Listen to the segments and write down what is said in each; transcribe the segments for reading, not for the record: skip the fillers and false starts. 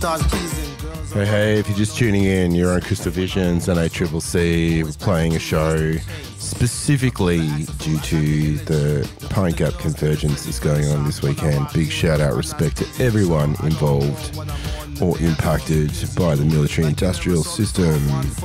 Hey, if you're just tuning in, you're on Crystal Visions and ACCC. We're playing a show specifically due to the Pine Gap Convergence that's going on this weekend. Big shout out, respect to everyone involved or impacted by the military industrial system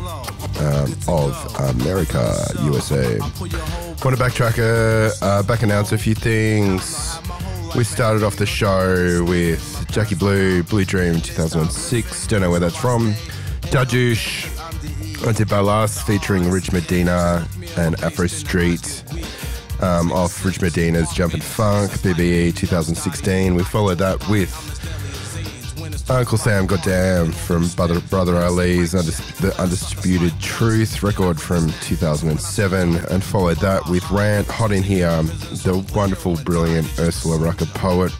of America, USA. Want to back announce a few things. We started off the show with Jackie Blue, Blue Dream 2006. Don't know where that's from. Dajush, Ante Balas featuring Rich Medina and Afro Street off Rich Medina's Jumpin' Funk, BBE 2016. We followed that with Uncle Sam Goddamn from Brother Ali's The Undisputed Truth record from 2007, and followed that with Rant, Hot in Here, the wonderful, brilliant Ursula Rucker poet,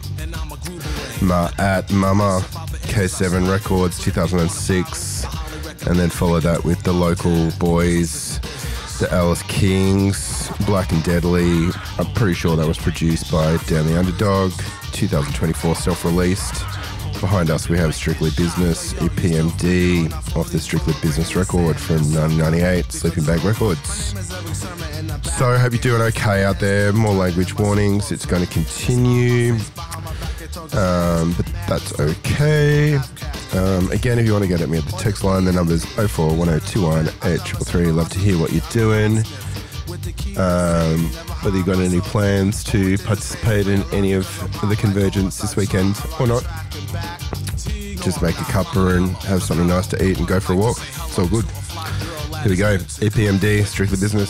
at Mama, K7 Records 2006, and then followed that with the local boys, the Alice Kings, Black and Deadly. I'm pretty sure that was produced by Down the Underdog, 2024 self-released. Behind us we have Strictly Business, EPMD, off the Strictly Business record from 1998, Sleeping Bag Records. So, hope you're doing okay out there. More language warnings, it's going to continue, but that's okay. Again, if you want to get at me at the text line, the number's 041021 8333. Love to hear what you're doing. Whether you've got any plans to participate in any of the Convergence this weekend or not. Just make a cuppa and have something nice to eat and go for a walk. It's all good. Here we go. EPMD, Strictly Business.